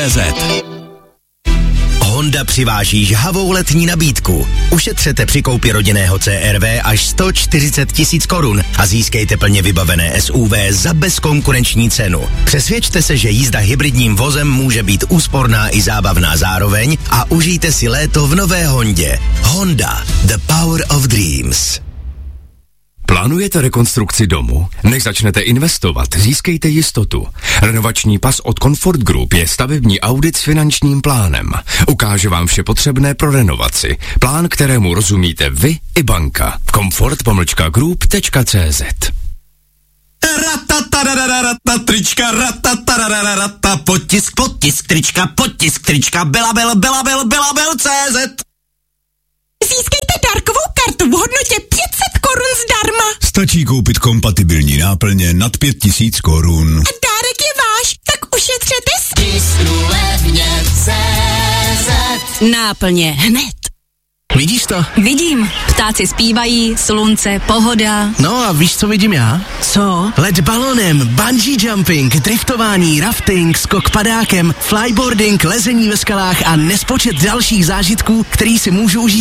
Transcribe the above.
Honda přiváží žhavou letní nabídku. Ušetřete při koupi rodinného CR-V až 140 000 korun a získejte plně vybavené SUV za bezkonkurenční cenu. Přesvědčte se, že jízda hybridním vozem může být úsporná i zábavná zároveň a užijte si léto v nové Hondě. Honda, the power of dreams. Plánujete rekonstrukci domu? Než začnete investovat, získejte jistotu. Renovační pas od Comfort Group je stavební audit s finančním plánem. Ukáže vám vše potřebné pro renovaci. Plán, kterému rozumíte vy i banka. comfort-group.cz Trička, potisk, trička, belabel.cz. Získejte dárkovou kartu v hodnotě 500 korun zdarma. Stačí koupit kompatibilní náplně nad 5000 korun. A dárek je váš, tak ušetřete Tiskrulevně.cz. Náplně hned. Vidíš to? Vidím. Ptáci zpívají, slunce, pohoda. No a víš, co vidím já? Co? Let balonem, bungee jumping, driftování, rafting, skok padákem, flyboarding, lezení ve skalách a nespočet dalších zážitků, který si můžu užít